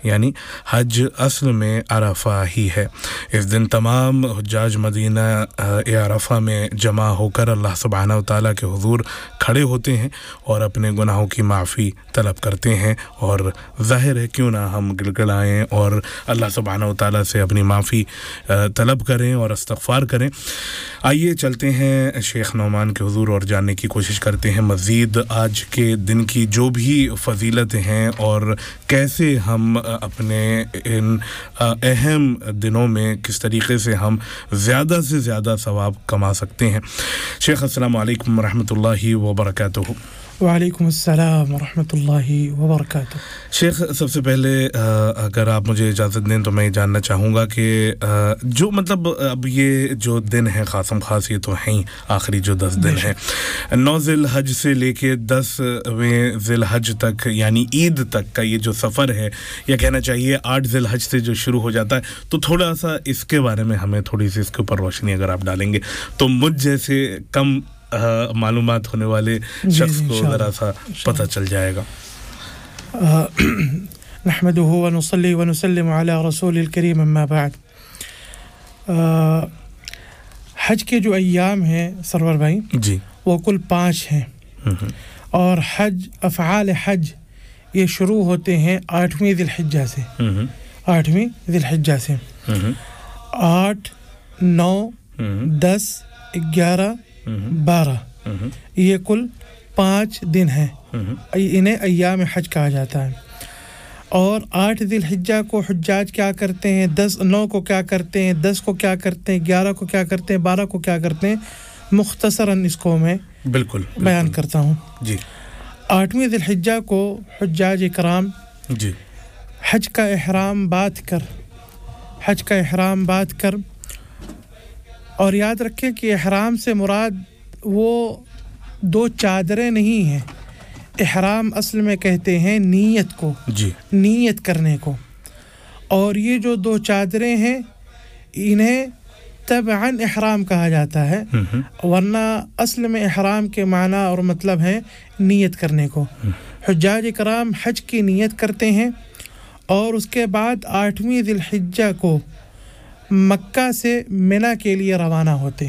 यानी हज असल में अरफा ही है। इस दिन तमाम हुज्जाज मदीना अरफा में जमा होकर अल्लाह सुब्हानहू तआला के हुजूर खड़े होते हैं और अपने गुनाहों की माफ़ी तलब करते हैं, और ज़ाहिर है क्यों ना हम गिड़गिड़ाएं और अल्लाह सुब्हानहू तआला से अपनी माफ़ी तलब करें और इस्तिग़फ़ार करें। आइए चलते हैं शेख नौमान के हुजूर और जानने की कोशिश करते हैं मज़ीद आज के दिन की जो भी फ़जीलतें हैं और कैसे हम अपने इन अहम दिनों में किस तरीक़े से हम ज़्यादा से ज़्यादा सवाब कमा सकते हैं। शेख अस्सलामु अलैकुम व रहमतुल्लाहि व बरकातुहू। वालेकुम अस्सलाम व रहमतुल्लाहि व बरकातुहू। शेख सबसे पहले अगर आप मुझे इजाज़त दें तो मैं जानना चाहूँगा कि जो मतलब अब ये जो दिन है ख़ासम ख़ास ये तो हैं ही आखिरी जो 10 दिन हैं 9 ज़िल हज से लेके 10वें ज़िल हज तक यानी ईद तक का ये जो सफ़र है, या कहना चाहिए 8 ज़िल हज से जो शुरू हो जाता है, तो थोड़ा सा इसके बारे में हमें थोड़ी सी इसके ऊपर रोशनी अगर आप डालेंगे तो मुझ जैसे कम मालूमात होने वाले शख्स को ज़रा सा पता चल जाएगा। नहमदुहु व नुसल्ली व नुसल्लिमु अला रसूलिल करीम अम्मा बाद। हज के जो अय्याम हैं सरवर भाई जी वो कुल 5 हैं, और हज अफ़आल हज ये शुरू होते हैं 8वीं ज़िलहिज्जा से। 8वीं ज़िलहिज्जा से 8 9 10 11 12 ये कुल 5 दिन हैं, इन्हें अय्याम हज कहा जाता है। और 8 ज़िलहिज्जा को हुज्जाज क्या करते हैं, 10 9 को क्या करते हैं, 10 को क्या करते हैं, 11 को क्या करते हैं, 12 को क्या करते हैं, मुख्तसरन इसको मैं बिल्कुल बयान करता हूँ जी। 8वीं ज़िलहिज्जा को हुज्जाज इकराम जी हज का इहराम बात कर और याद रखें कि इहराम से मुराद वो 2 चादरें नहीं हैं। इहराम असल में कहते हैं नीयत को, जी नीयत करने को, और ये जो 2 चादरें हैं इन्हें तबअन इहराम कहा जाता है, वरना असल में इहराम के माना और मतलब है नीयत करने को। हुज्जाज इकराम हज की नीयत करते हैं और उसके बाद 8वीं ज़िलहिज्जा को मक्का से मिना के लिए रवाना होते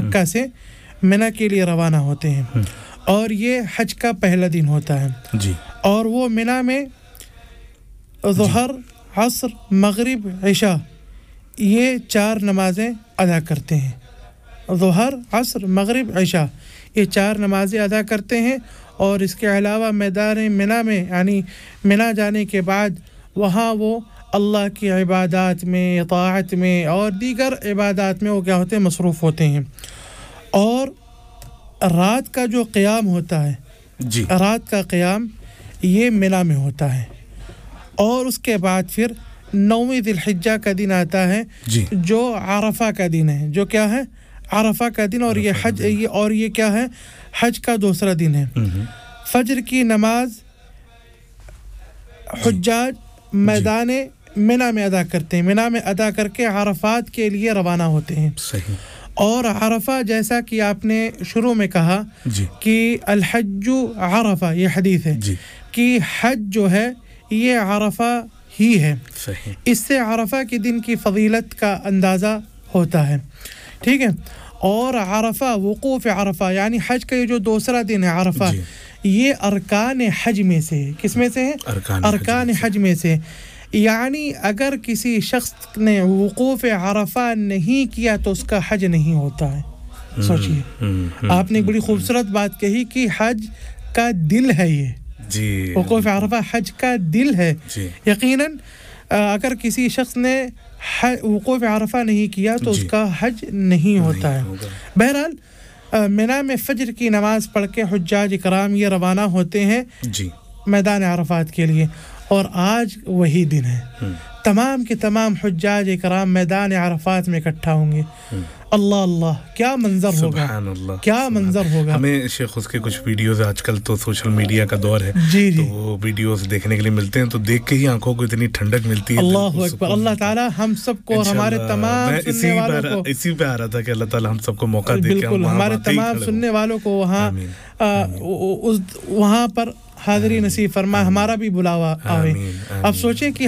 हैं, और ये हज का पहला दिन होता है जी। और वो मिना में ज़ुहर असर मगरिब इशा ये 4 नमाज़ें अदा करते हैं। ज़ुहर असर मगरिब इशा ये 4 नमाज़ें अदा करते हैं, और इसके अलावा मैदान मिना में यानी मिना जाने के बाद वहाँ वो अल्लाह की इबादत में, इताअत में और दीगर इबादत में वो क्या होते हैं, मसरूफ़ होते हैं। और रात का जो क़याम होता है जी, रात का क़याम ये मिना में होता है, और उसके बाद फिर 9वीं ज़िलहिज्जा का दिन आता है जी, जो अरफा का दिन है, जो क्या है अरफा का दिन, और ये हज ये क्या है, हज का दूसरा दिन है। फजर की नमाज हुज्जाज मैदान मिना में अदा करते हैं, मिना में अदा करके अरफात के लिए रवाना होते हैं। सही। और अरफा जैसा कि आपने शुरू में कहा कि अल हज्जु अरफा, ये हदीस है कि हज जो है ये अरफा ही है। सही। इससे अरफा के दिन की फजीलत का अंदाज़ा होता है, ठीक है। और अरफा वक़ूफ़ अरफा यानी हज का ये जो दूसरा दिन है अरफा, ये अरकान हज में से है। किस में से है? अरकान हज में से। यानी अगर किसी शख्स ने वक़ूफ़ अरफा नहीं किया तो उसका हज नहीं होता है। सोचिए, आपने एक बड़ी खूबसूरत बात कही कि हज का दिल है ये जी, वक़ूफ़ अरफा हज का दिल है। यकीनन अगर किसी शख्स ने वक़ूफ़ अरफा नहीं किया तो उसका हज नहीं होता है। बहरहाल मिना में फ़जर की नमाज़ पढ़ के हुज्जाज इकराम ये रवाना होते हैं जी मैदान अरफात के लिए, और आज वही दिन है। तमाम के तमाम हुज्जाज इकराम मैदान अरफात में इकट्ठा होंगे। अल्लाह अल्लाह, क्या मंजर होगा, क्या मंजर होगा। हमें शेख उसके कुछ वीडियोस आजकल तो सोशल मीडिया का दौर है जी, तो वो वीडियोस देखने के लिए मिलते हैं तो देख के ही आंखों को इतनी ठंडक मिलती है। अल्लाह अकबर। अल्लाह ताला हम सबको और हमारे तमाम सुनने वालों को, इसी पे आ रहा था कि अल्लाह ताला हम सबको मौका दे के हमारे तमाम सुनने वालों को वहाँ पर हाज़िरी नसीब फरमा, हमारा भी बुलावा आवे। अब सोचें कि